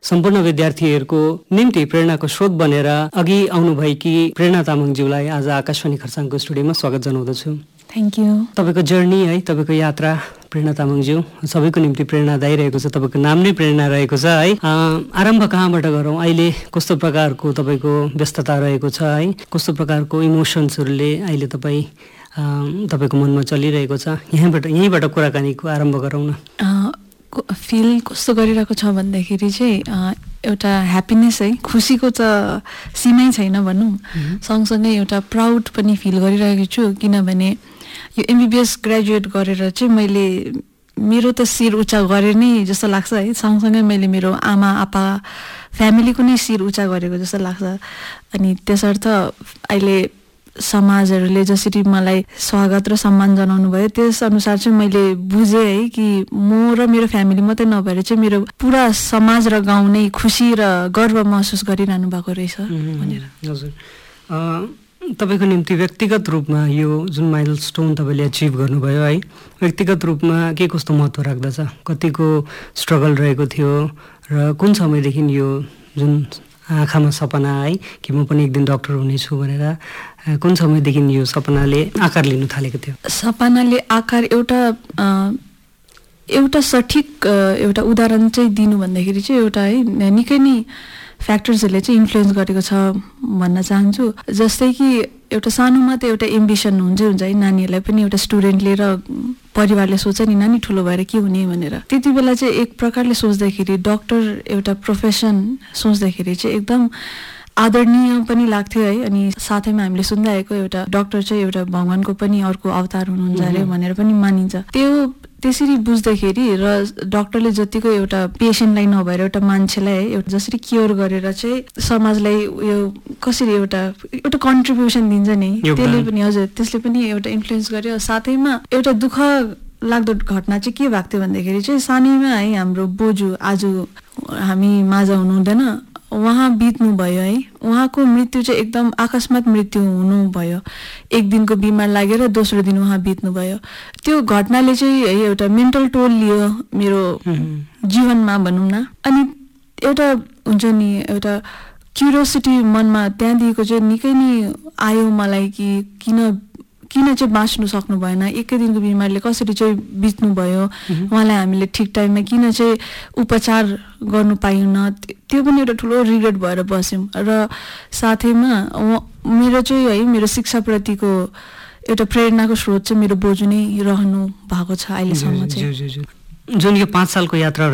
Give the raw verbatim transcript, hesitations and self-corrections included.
सम्पूर्ण विद्यार्थीहरूको निम्ति प्रेरणाको स्रोत बनेर अघि आउनुभएकी प्रेरणा तामाङज्यूलाई आज आकाशवाणी खरसाङको स्टुडियोमा स्वागत जनाउँदछु। Thank you. तपाईँको जर्नी है, तपाईँको यात्रा प्रेरणा तामाङज्यू सबैको निम्ति प्रेरणादायी रहेको छ। तपाईँको नाम नै प्रेरणा रहेको छ है। आरम्भ कहाँबाट गरौँ? अहिले कस्तो प्रकारको तपाईँको व्यस्तता रहेको छ है? कस्तो प्रकारको इमोसन्सहरूले अहिले तपाईँ तपाईँको मनमा चलिरहेको छ? यहीँबाट यहीँबाट कुराकानीको आरम्भ गरौँ न। फिल कस्तो गरिरहेको छ भन्दाखेरि चाहिँ एउटा ह्याप्पिनेस है, खुसीको त सीमै छैन भनौँ। सँगसँगै एउटा प्राउड पनि फिल गरिरहेको छु, किनभने यो एमबिबिएस ग्रेजुएट गरेर चाहिँ मैले मेरो त शिर उच्चा गरेँ नै जस्तो लाग्छ है। सँगसँगै मैले मेरो आमा आपा फ्यामिलीको नै शिर उच्चा गरेको जस्तो लाग्छ। अनि त्यसर्थ अहिले समाजहरूले जसरी मलाई स्वागत र सम्मान जनाउनु भयो त्यस अनुसार चाहिँ मैले बुझेँ है कि म र मेरो फ्यामिली मात्रै नभएर चाहिँ मेरो पुरा समाज र गाउँ नै खुसी र गर्व महसुस गरिरहनु भएको रहेछ भनेर। हजुर, तपाईँको निम्ति व्यक्तिगत रूपमा यो जुन माइल स्टोन तपाईँले एचिभ गर्नुभयो है, व्यक्तिगत रूपमा के कस्तो महत्त्व राख्दछ? कतिको स्ट्रगल रहेको थियो र कुन समयदेखि यो जुन आँखामा सपना है कि म पनि एक दिन डक्टर हुनेछु भनेर कुन समयदेखि यो सपनाले आकार लिनु थालेको थियो? सपनाले आकार एउटा एउटा सठिक एउटा उदाहरण चाहिँ दिनु भन्दाखेरि चाहिँ एउटा है निकै नै फ्याक्टर्सहरूले चाहिँ इन्फ्लुएन्स गरेको छ भन्न चाहन्छु। जस्तै कि एउटा सानोमा त एउटा एम्बिसन हुन्छै हुन्छ है, नानीहरूलाई पनि एउटा स्टुडेन्टले र परिवारले सोच्छ नि नानी ठुलो भएर के हुने भनेर। त्यति बेला चाहिँ एक प्रकारले सोच्दाखेरि डक्टर एउटा प्रोफेसन सोच्दाखेरि चाहिँ एकदम आदरणीय पनि लाग्थ्यो है। अनि साथैमा हामीले सुन्दै आएको एउटा डक्टर चाहिँ एउटा भगवानको पनि अर्को अवतार हुनुहुन्छ अरे भनेर पनि मानिन्छ। त्यो त्यसरी बुझ्दाखेरि र डक्टरले जतिको एउटा पेसेन्टलाई नभएर एउटा मान्छेलाई है एउटा जसरी केयर गरेर चाहिँ समाजलाई उयो कसरी एउटा एउटा कन्ट्रिब्युसन दिन्छ नि, त्यसले पनि हजुर त्यसले पनि एउटा इन्फ्लुएन्स गर्यो। साथैमा एउटा दुःख लाग्दो घटना चाहिँ के भएको थियो भन्दाखेरि चाहिँ सानैमा है हाम्रो बोजू आज हामी माझ हुनुहुँदैन, उहाँ बित्नु भयो है। उहाँको मृत्यु चाहिँ एकदम अकस्मात मृत्यु हुनुभयो। एक दिनको बिमार लागेर दोस्रो दिन उहाँ बित्नु भयो। त्यो घटनाले चाहिँ है एउटा मेन्टल टोल लियो मेरो जीवनमा भनौँ न। अनि एउटा हुन्छ नि एउटा क्युरियोसिटी मनमा त्यहाँदेखिको चाहिँ निकै नै आयो मलाई कि किन किन चाहिँ बाँच्नु सक्नु भएन, एकै दिनको बिमारले कसरी चाहिँ बित्नु भयो, उहाँलाई हामीले ठिक टाइममा किन चाहिँ उपचार गर्नु पाइएन, त्यो पनि एउटा ठुलो रिग्रेट भएर बस्यौँ। र साथैमा मेरो चाहिँ है मेरो शिक्षाप्रतिको एउटा प्रेरणाको स्रोत चाहिँ मेरो बोजू नै रहनु भएको छ अहिलेसम्म चाहिँ। जुन यो पाँच सालको यात्रा